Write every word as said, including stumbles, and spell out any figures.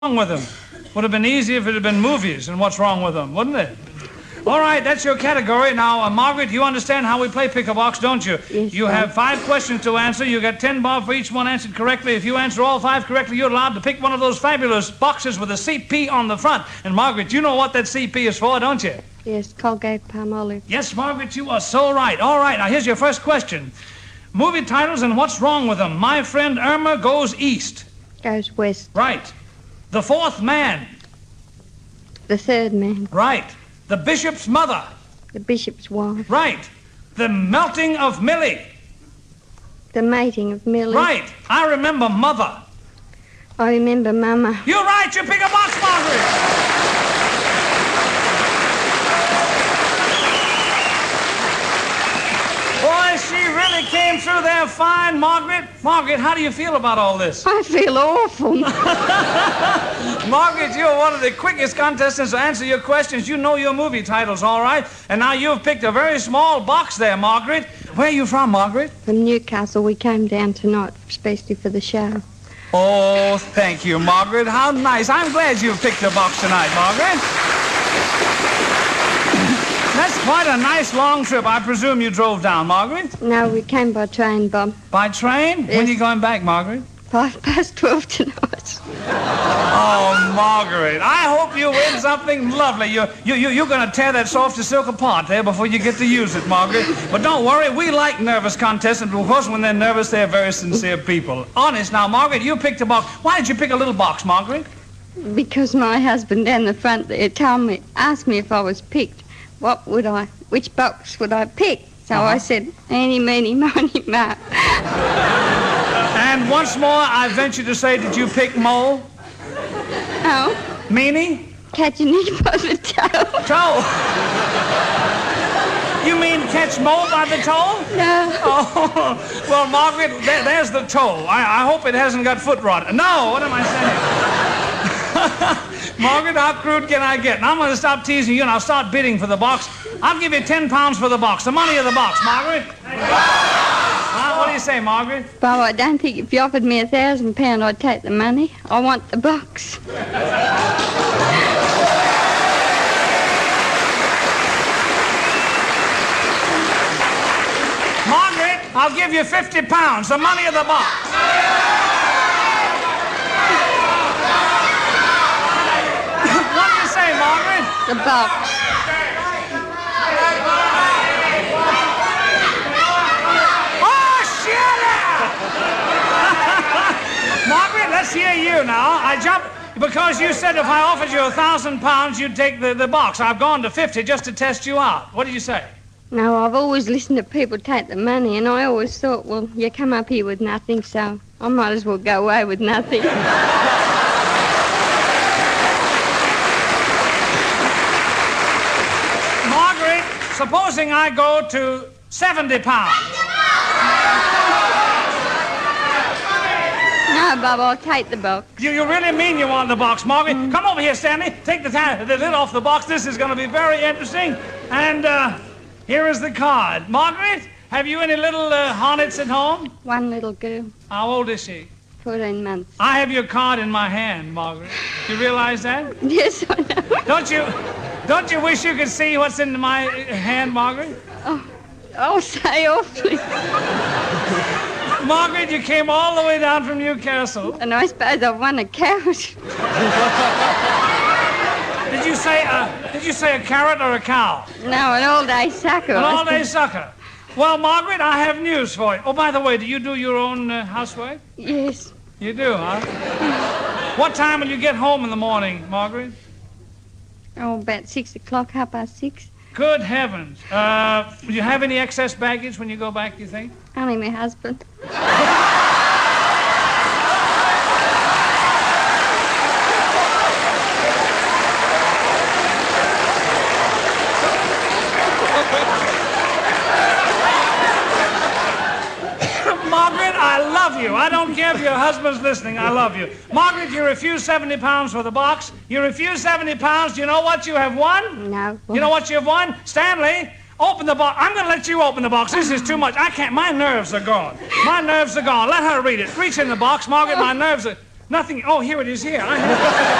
wrong with them? Would have been easy if it had been movies and what's wrong with them, wouldn't it? All right, that's your category. Now, uh, Margaret, you understand how we play pick-a-box, don't you? Yes, you sir. have five questions to answer. You get ten bob for each one answered correctly. If you answer all five correctly, you're allowed to pick one of those fabulous boxes with a C P on the front. And, Margaret, you know what that C P is for, don't you? Yes, Colgate Palmolive. Yes, Margaret, you are so right. All right, now here's your first question. Movie titles and what's wrong with them. My Friend Irma Goes East. Goes west. Right. The Fourth Man. The third man. Right. The Bishop's Mother. The bishop's wife. Right. The Melting of Millie. The mating of Millie. Right. I remember Mother. I remember Mama. You're right. You pick a box, Margaret. Boy, she really came through there fine, Margaret. Margaret, how do you feel about all this? I feel awful. Margaret, you're one of the quickest contestants to answer your questions. You know your movie titles, all right? And now you've picked a very small box there, Margaret. Where are you from, Margaret? From Newcastle. We came down tonight, especially for the show. Oh, thank you, Margaret. How nice. I'm glad you've picked a box tonight, Margaret. That's quite a nice long trip. I presume you drove down, Margaret? No, we came by train, Bob. By train? Yes. When are you going back, Margaret? Five past twelve tonight. Oh, Margaret, I hope you win something lovely. You, you, you, you're going to tear that soft as silk apart there before you get to use it, Margaret. But don't worry, we like nervous contestants. Of course, when they're nervous, they're very sincere people. Honest now, Margaret, you picked a box. Why did you pick a little box, Margaret? Because my husband down the front there told me, asked me if I was picked. What would I, which box would I pick? So Uh-huh. I said, eeny, meeny, miny, mo. And once more, I venture to say, did you pick Mole? Oh, Meanie? catch a nick by the toe. Toe? You mean catch Mole by the toe? No. Oh, well, Margaret, there, there's the toe. I, I hope it hasn't got foot rot. No, what am I saying? Margaret, how crude can I get? Now I'm going to stop teasing you and I'll start bidding for the box. I'll give you ten pounds for the box, the money of the box, Margaret. Huh? What do you say, Margaret? Bob, I don't think if you offered me a thousand pound, I'd take the money. I want the box. Margaret, I'll give you fifty pounds, the money of the box. What do you say, Margaret? The box. Oh, shut up! Margaret, let's hear you now. I jumped because you said if I offered you a thousand pounds, you'd take the, the box. I've gone to fifty just to test you out. What did you say? No, I've always listened to people take the money, and I always thought, well, you come up here with nothing, so I might as well go away with nothing. Margaret, supposing I go to seventy pounds. No, Bob, I'll take the box. You, you really mean you want the box, Margaret? Come over here, Stanley. Take the, ta- the lid off the box. This is going to be very interesting. And uh, here is the card. Margaret, have you any little uh, hornets at home? One little girl, How old is she? fourteen months. I have your card in my hand, Margaret. Do you realize that? Yes, I know. Don't you, don't you wish you could see what's in my uh, hand, Margaret? Oh, I'll say awfully. Margaret, you came all the way down from Newcastle. And I suppose I've won a couch. Did you say a, did you say a carrot or a cow? No, an all-day sucker. An I all-day think. sucker. Well, Margaret, I have news for you. Oh, by the way, do you do your own uh, housework? Yes. You do, huh? What time will you get home in the morning, Margaret? Oh, about six o'clock, half past six. Good heavens. Uh, will you have any excess baggage when you go back, do you think? Only my husband. Margaret, I love you. I don't care if your husband's listening. I love you. Margaret, you refuse seventy pounds for the box. You refuse seventy pounds. Do you know what you have won? No. You know what you've won? Stanley, open the box. I'm going to let you open the box. This is too much. I can't. My nerves are gone. My nerves are gone. Let her read it. Reach in the box, Margaret. My nerves are... Nothing. Oh, here it is here. I have